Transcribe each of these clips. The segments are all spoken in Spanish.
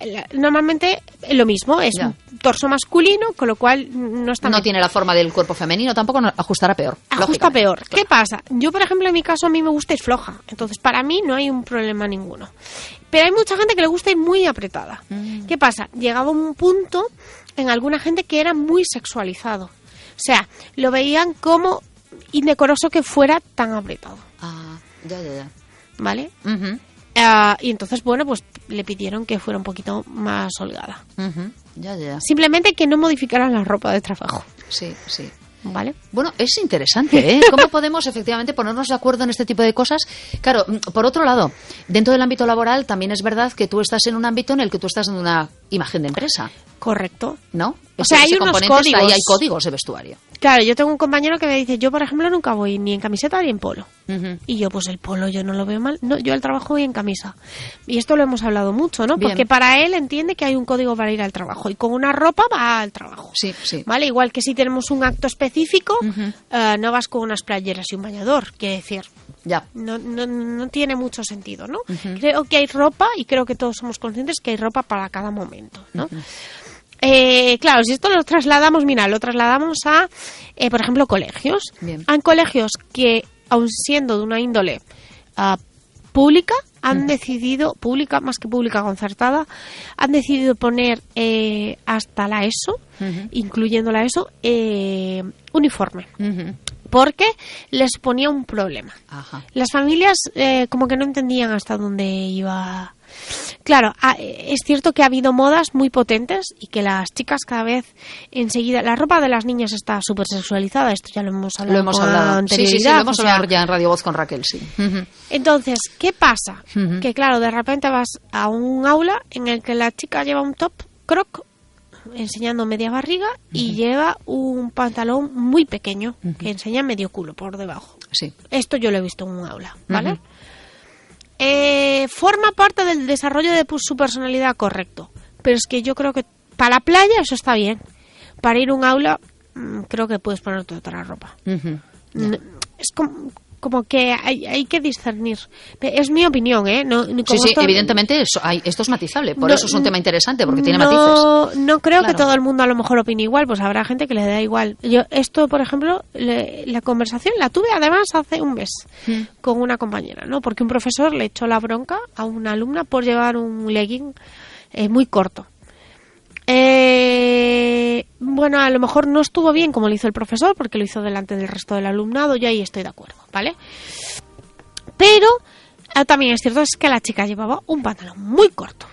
normalmente lo mismo, es un torso masculino, con lo cual no está... No tiene la forma del cuerpo femenino, tampoco ajustará peor. Ajusta peor. Claro. ¿Qué pasa? Yo, por ejemplo, en mi caso, a mí me gusta ir floja. Entonces, para mí no hay un problema ninguno. Pero hay mucha gente que le gusta ir muy apretada. ¿Qué pasa? Llegaba un punto en alguna gente que era muy sexualizado. O sea, lo veían como indecoroso que fuera tan apretado. Ya. ¿Vale? Y entonces, bueno, pues le pidieron que fuera un poquito más holgada. Ya. Simplemente que no modificaran la ropa de trabajo. Sí. ¿Vale? Bueno, es interesante, ¿eh? ¿Cómo podemos efectivamente ponernos de acuerdo en este tipo de cosas? Claro, por otro lado, dentro del ámbito laboral también es verdad que tú estás en un ámbito en el que tú estás en una imagen de empresa. Correcto. ¿No? O sea, hay unos códigos. Ahí hay códigos de vestuario. Claro, yo tengo un compañero que me dice, yo por ejemplo nunca voy ni en camiseta ni en polo. Y yo, pues el polo yo no lo veo mal. No, yo al trabajo voy en camisa. Y esto lo hemos hablado mucho, ¿no? Bien. Porque para él entiende que hay un código para ir al trabajo. Y con una ropa va al trabajo. Sí. ¿Vale? Igual que si tenemos un acto específico, no vas con unas playeras y un bañador. Quiere decir, ya. No tiene mucho sentido, ¿no? Creo que hay ropa y creo que todos somos conscientes que hay ropa para cada momento, ¿no? Claro, si esto lo trasladamos a, por ejemplo, colegios. Bien. Hay colegios que, aun siendo de una índole pública, han decidido, pública más que pública concertada, han decidido poner hasta la ESO, incluyendo la ESO, uniforme. Porque les ponía un problema. Las familias como que no entendían hasta dónde iba. Claro, es cierto que ha habido modas muy potentes y que las chicas cada vez enseguida... La ropa de las niñas está súper sexualizada, esto ya lo hemos hablado con anterioridad. Sí, lo hemos hablado ya en Radio Voz con Raquel, sí. Entonces, ¿qué pasa? Que claro, de repente vas a un aula en el que la chica lleva un top croc enseñando media barriga y lleva un pantalón muy pequeño que enseña medio culo por debajo. Sí. Esto yo lo he visto en un aula, ¿vale? Forma parte del desarrollo de su personalidad, correcto. Pero es que yo creo que para la playa eso está bien. Para ir a un aula creo que puedes ponerte otra ropa. Es como que hay que discernir. Es mi opinión, ¿eh? Sí, evidentemente esto es matizable. Por eso es un tema interesante, porque tiene matices. No creo que todo el mundo a lo mejor opine igual, pues habrá gente que le da igual. Yo esto, por ejemplo, la conversación la tuve además hace un mes con una compañera, ¿no? Porque un profesor le echó la bronca a una alumna por llevar un legging muy corto. Bueno, a lo mejor no estuvo bien como lo hizo el profesor, porque lo hizo delante del resto del alumnado, yo ahí estoy de acuerdo, ¿vale? Pero también es cierto es que la chica llevaba un pantalón muy corto,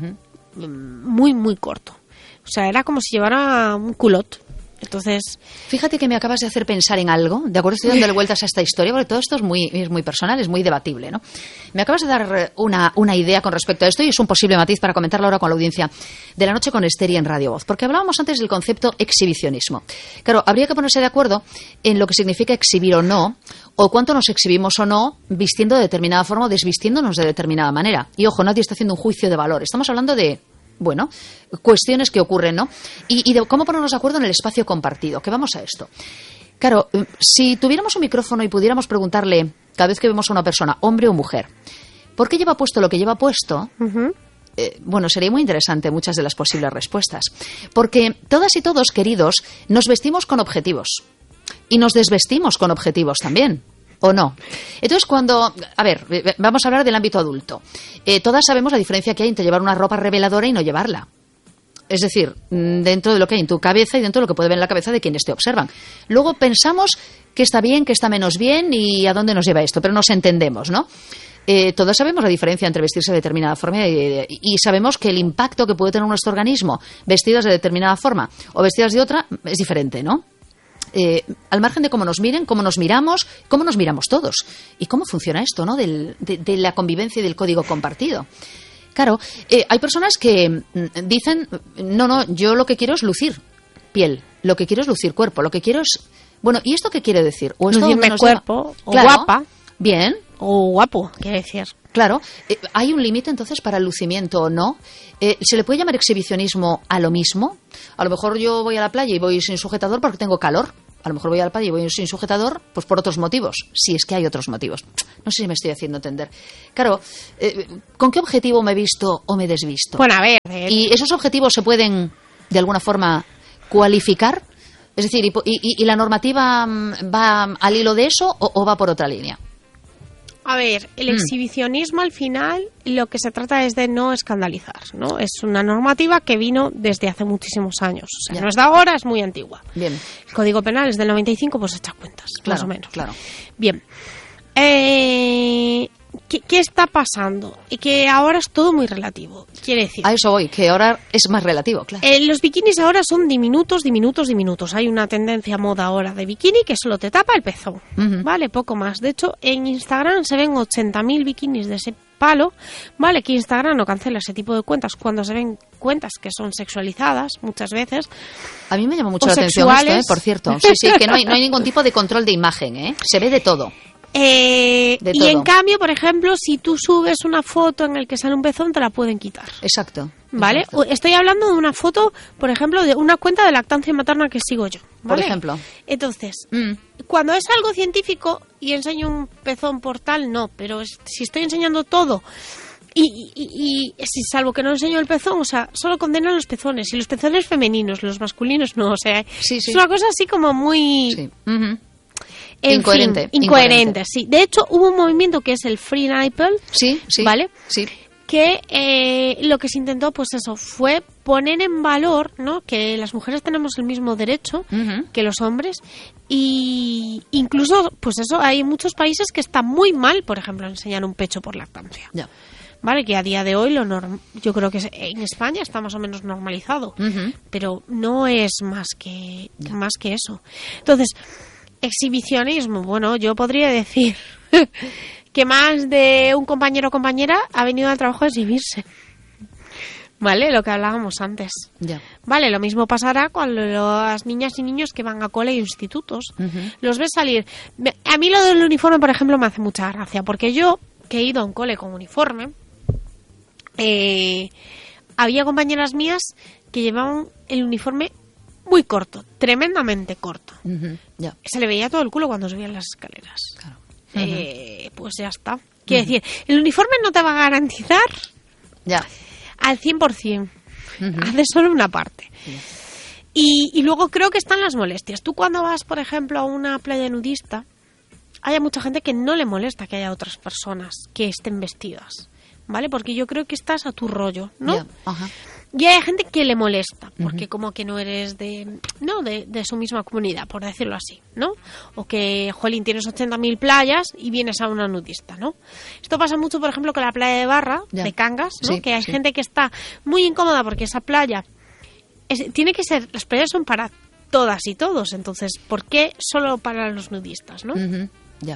muy corto, o sea, era como si llevara un culot. Entonces, fíjate que me acabas de hacer pensar en algo, de acuerdo, estoy dándole vueltas a esta historia, porque todo esto es muy personal, es muy debatible, ¿no? Me acabas de dar una idea con respecto a esto y es un posible matiz para comentarlo ahora con la audiencia de La Noche con Esther y en Radio Voz, porque hablábamos antes del concepto exhibicionismo. Claro, habría que ponerse de acuerdo en lo que significa exhibir o no, o cuánto nos exhibimos o no, vistiendo de determinada forma o desvistiéndonos de determinada manera. Y ojo, nadie está haciendo un juicio de valor, estamos hablando de cuestiones que ocurren, ¿no? Y de cómo ponernos de acuerdo en el espacio compartido, que vamos a esto. Claro, si tuviéramos un micrófono y pudiéramos preguntarle, cada vez que vemos a una persona, hombre o mujer, ¿por qué lleva puesto lo que lleva puesto? Sería muy interesante muchas de las posibles respuestas. Porque todas y todos, queridos, nos vestimos con objetivos. Y nos desvestimos con objetivos también. ¿O no? Entonces, vamos a hablar del ámbito adulto. Todas sabemos la diferencia que hay entre llevar una ropa reveladora y no llevarla. Es decir, dentro de lo que hay en tu cabeza y dentro de lo que puede ver en la cabeza de quienes te observan. Luego pensamos qué está bien, qué está menos bien y a dónde nos lleva esto, pero nos entendemos, ¿no? Todos sabemos la diferencia entre vestirse de determinada forma y sabemos que el impacto que puede tener nuestro organismo vestidos de determinada forma o vestidas de otra es diferente, ¿no? Al margen de cómo nos miren, cómo nos miramos todos y cómo funciona esto, ¿no? De la convivencia y del código compartido. Claro, hay personas que dicen, no, yo lo que quiero es lucir piel, lo que quiero es lucir cuerpo, lo que quiero es... Bueno, ¿y esto qué quiere decir? ¿O esto lucirme cuerpo, o claro, guapa. Bien. O guapo, quiere decir. Claro, ¿hay un límite entonces para el lucimiento o no? ¿Se le puede llamar exhibicionismo a lo mismo? A lo mejor yo voy a la playa y voy sin sujetador porque tengo calor. a lo mejor voy a la playa y voy sin sujetador, pues por otros motivos, si es que hay otros motivos. No sé si me estoy haciendo entender. Claro, ¿con qué objetivo me he visto o me he desvisto? Bueno, a ver. ¿Y esos objetivos se pueden, de alguna forma, cualificar? Es decir, ¿y la normativa va al hilo de eso o va por otra línea? A ver, el exhibicionismo al final lo que se trata es de no escandalizar, ¿no? Es una normativa que vino desde hace muchísimos años. O sea, Ya. no es de ahora, es muy antigua. Bien. El Código Penal es del 95, pues echa cuentas, Claro, más o menos. claro. Bien. ¿Qué está pasando? Y que ahora es todo muy relativo. Quiere decir, A eso voy, que ahora es más relativo, claro. los bikinis ahora son diminutos. Hay una tendencia moda ahora de bikini que solo te tapa el pezón, Ujú. ¿vale? Poco más. De hecho, en Instagram se ven 80.000 bikinis de ese palo, ¿vale? Que Instagram no cancela ese tipo de cuentas cuando se ven cuentas que son sexualizadas muchas veces. A mí me llama mucho o la atención esto, sexuales. por cierto. Sí, que no hay ningún tipo de control de imagen, ¿eh? Se ve de todo. Y todo. en cambio, por ejemplo, si tú subes una foto en el que sale un pezón, te la pueden quitar. Exacto. ¿Vale? exacto. Estoy hablando de una foto, por ejemplo, de una cuenta de lactancia materna que sigo yo. ¿Vale? Por ejemplo. Entonces, Mm. cuando es algo científico y enseño un pezón por tal, no. Pero si estoy enseñando todo y si salvo que no enseño el pezón, o sea, solo condenan los pezones. Y los pezones femeninos, los masculinos no. O sea, Sí, sí. es una cosa así como muy... Sí. Ujú. en Incoherente, fin, incoherente, sí. De hecho, hubo un movimiento que es el Free Nipple, Sí, sí. ¿vale? Sí. Que lo que se intentó, pues eso, fue poner en valor, ¿no? Que las mujeres tenemos el mismo derecho Ujú. que los hombres y incluso, pues eso, hay muchos países que está muy mal, por ejemplo, enseñar un pecho por lactancia, Ya. ¿vale? Que a día de hoy yo creo que en España está más o menos normalizado, Ujú. pero no es más que eso. Entonces, exhibicionismo, bueno, yo podría decir que más de un compañero o compañera ha venido al trabajo a exhibirse. ¿Vale? Lo que hablábamos antes. Ya. Vale, lo mismo pasará con las niñas y niños que van a cole e institutos. Ujú. Los ves salir. A mí lo del uniforme, por ejemplo, me hace mucha gracia, porque yo, que he ido a un cole con uniforme, había compañeras mías que llevaban el uniforme muy corto, tremendamente corto. Ujú. Ya. Se le veía todo el culo cuando subían las escaleras. Claro. Pues ya está. Quiero decir, el uniforme no te va a garantizar Ya. al 100%. Ujú. Hace solo una parte. Y luego creo que están las molestias. Tú cuando vas, por ejemplo, a una playa nudista, hay mucha gente que no le molesta que haya otras personas que estén vestidas, ¿vale? Porque yo creo que estás a tu rollo, ¿no? Ya. Ajá. Y hay gente que le molesta, porque como que no eres de su misma comunidad, por decirlo así, ¿no? O que, jolín, tienes 80.000 playas y vienes a una nudista, ¿no? Esto pasa mucho, por ejemplo, con la playa de Barra, Ya. de Cangas, ¿no? Sí, que hay sí. gente que está muy incómoda porque esa playa tiene que ser, las playas son para todas y todos, entonces, ¿por qué solo para los nudistas, no? Ujú. Ya.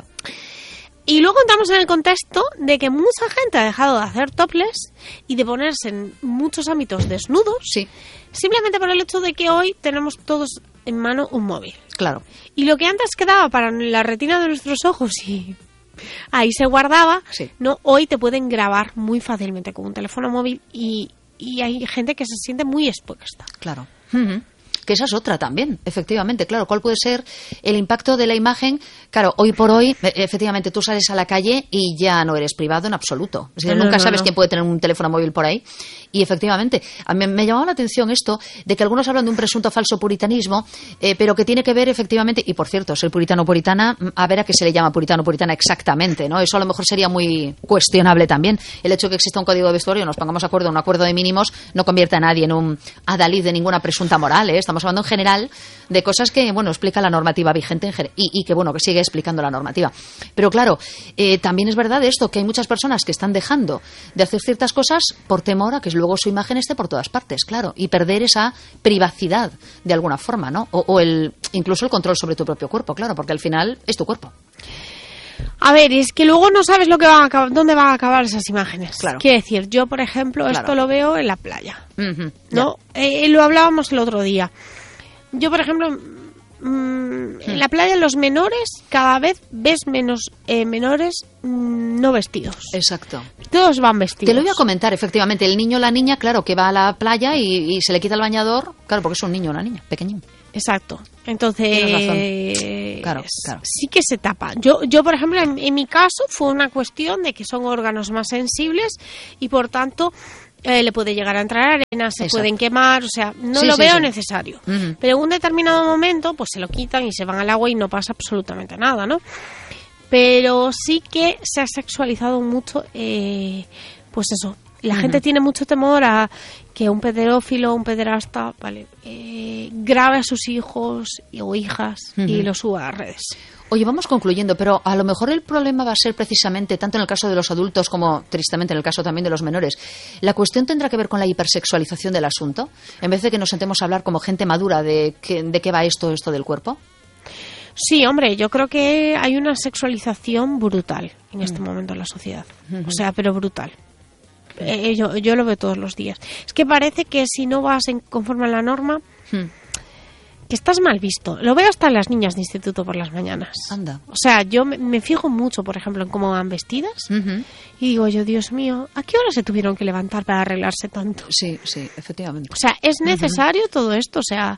Y luego entramos en el contexto de que mucha gente ha dejado de hacer topless y de ponerse en muchos ámbitos desnudos, Sí. simplemente por el hecho de que hoy tenemos todos en mano un móvil. Claro. Y lo que antes quedaba para la retina de nuestros ojos y ahí se guardaba, Sí. no, hoy te pueden grabar muy fácilmente con un teléfono móvil y hay gente que se siente muy expuesta. Claro. Ujú. Que esa es otra también, efectivamente, claro. ¿Cuál puede ser el impacto de la imagen? Claro, hoy por hoy, efectivamente, tú sales a la calle y ya no eres privado en absoluto. Es decir, No, nunca no, sabes no. quién puede tener un teléfono móvil por ahí. Y efectivamente, a mí me llamaba la atención esto de que algunos hablan de un presunto falso puritanismo, pero que tiene que ver efectivamente, y por cierto, ser puritano o puritana, a ver a qué se le llama puritano o puritana exactamente, ¿no? Eso a lo mejor sería muy cuestionable también. El hecho de que exista un código de vestuario, nos pongamos de acuerdo, un acuerdo de mínimos, no convierte a nadie en un adalid de ninguna presunta moral, ¿eh? Estamos hablando en general de cosas que, bueno, explica la normativa vigente y que, bueno, que sigue explicando la normativa. Pero claro, también es verdad esto, que hay muchas personas que están dejando de hacer ciertas cosas por temor a que luego su imagen esté por todas partes, claro, y perder esa privacidad de alguna forma, ¿no? O incluso el control sobre tu propio cuerpo, claro, porque al final es tu cuerpo. A ver, es que luego no sabes dónde van a acabar esas imágenes. Claro. Quiero decir, yo, por ejemplo, Claro. esto lo veo en la playa, Ujú, ¿no? Lo hablábamos el otro día. Yo, por ejemplo, en la playa los menores, cada vez ves menos menores no vestidos. Exacto. Todos van vestidos. Te lo iba a comentar, efectivamente. El niño o la niña, claro, que va a la playa y se le quita el bañador, claro, porque es un niño o una niña, pequeñín. Exacto. Entonces, claro. sí que se tapa. Yo por ejemplo, en mi caso fue una cuestión de que son órganos más sensibles y por tanto le puede llegar a entrar arena, se pueden quemar, o sea, no lo veo necesario. Pero en un determinado momento, pues se lo quitan y se van al agua y no pasa absolutamente nada, ¿no? Pero sí que se ha sexualizado mucho, pues eso. La gente tiene mucho temor a que un pedófilo, un pederasta, grabe a sus hijos o hijas y lo suba a redes. Oye, vamos concluyendo, pero a lo mejor el problema va a ser precisamente, tanto en el caso de los adultos como, tristemente, en el caso también de los menores. ¿La cuestión tendrá que ver con la hipersexualización del asunto? En vez de que nos sentemos a hablar como gente madura de qué va esto del cuerpo. Sí, hombre, yo creo que hay una sexualización brutal en este momento en la sociedad. O sea, pero brutal. Yo lo veo todos los días. Es que parece que si no vas conforme a la norma... que estás mal visto. Lo veo hasta en las niñas de instituto por las mañanas. Anda. O sea, yo me fijo mucho, por ejemplo, en cómo van vestidas y digo yo, Dios mío, ¿a qué hora se tuvieron que levantar para arreglarse tanto? Sí, efectivamente. O sea, ¿es necesario todo esto? O sea,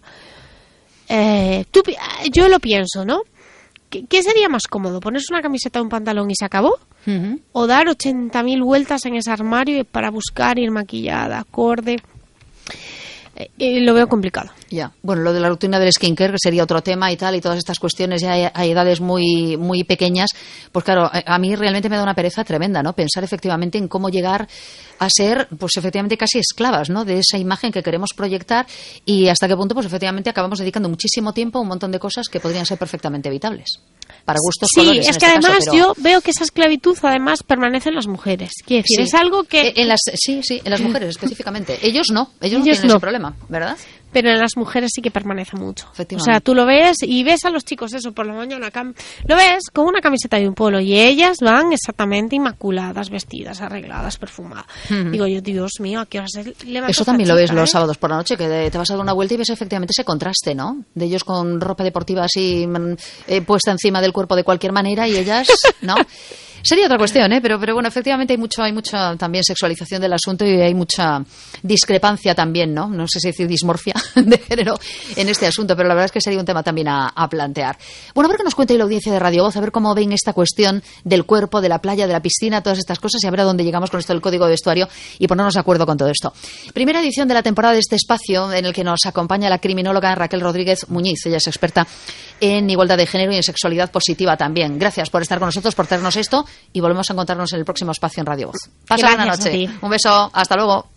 yo lo pienso, ¿no? ¿Qué sería más cómodo? ¿Ponerse una camiseta o un pantalón y se acabó? ¿O dar 80.000 vueltas en ese armario para buscar ir maquillada, acorde? Lo veo complicado. Ya, bueno, lo de la rutina del skincare que sería otro tema y tal, y todas estas cuestiones ya a edades muy, muy pequeñas, pues claro, a mí realmente me da una pereza tremenda, ¿no? Pensar efectivamente en cómo llegar a ser, pues efectivamente casi esclavas, ¿no? De esa imagen que queremos proyectar y hasta qué punto, pues efectivamente acabamos dedicando muchísimo tiempo a un montón de cosas que podrían ser perfectamente evitables. Para gustos, colores. Sí, es que además yo veo que esa esclavitud además permanece en las mujeres. Quiere decir, es algo que... en las mujeres específicamente. Ellos no tienen ese problema, ¿verdad? Pero en las mujeres sí que permanece mucho. O sea, tú lo ves y ves a los chicos eso por la mañana, lo ves con una camiseta y un polo y ellas van exactamente inmaculadas, vestidas, arregladas, perfumadas. Digo yo, Dios mío, ¿a qué hora se levanta? Eso también lo ves los sábados por la noche, que te vas a dar una vuelta y ves efectivamente ese contraste, ¿no? De ellos con ropa deportiva así puesta encima del cuerpo de cualquier manera y ellas, ¿no? Sería otra cuestión, pero bueno, efectivamente hay mucha también sexualización del asunto y hay mucha discrepancia también, ¿no? No sé si decir dismorfia de género en este asunto, pero la verdad es que sería un tema también a plantear. Bueno, a ver qué nos cuenta hoy la audiencia de Radio Voz, a ver cómo ven esta cuestión del cuerpo, de la playa, de la piscina, todas estas cosas y a ver a dónde llegamos con esto del código de vestuario y ponernos de acuerdo con todo esto. Primera edición de la temporada de este espacio en el que nos acompaña la criminóloga Raquel Rodríguez Muñiz. Ella es experta en igualdad de género y en sexualidad positiva también. Gracias por estar con nosotros, por traernos esto y volvemos a encontrarnos en el próximo espacio en Radio Voz. Pasa buena noche. Un beso. Hasta luego.